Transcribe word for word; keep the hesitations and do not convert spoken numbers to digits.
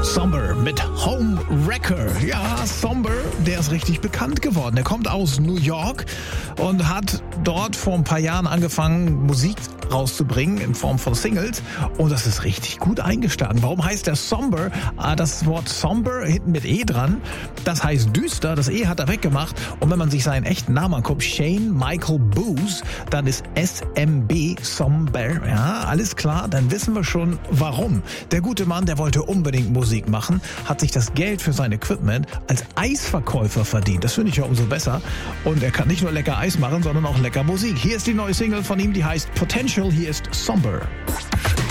Somber mit Homewrecker. Ja, Somber, der ist richtig bekannt geworden. Der kommt aus New York und hat dort vor ein paar Jahren angefangen, Musik rauszubringen in Form von Singles. Und das ist richtig gut eingeschlagen. Warum heißt der Somber? Das Wort Somber hinten mit E dran, das heißt düster. Das E hat er weggemacht. Und wenn man sich seinen echten Namen anguckt, Shane Michael Booth, dann ist S M B Somber. Ja, alles klar, dann wissen wir schon, warum. Der gute Mann, der wollte unbedingt Musik machen, hat sich das Geld für sein Equipment als Eisverkäufer verdient. Das finde ich ja umso besser. Und er kann nicht nur lecker Eis machen, sondern auch lecker Musik. Hier ist die neue Single von ihm, die heißt Potential. Hier ist Somber.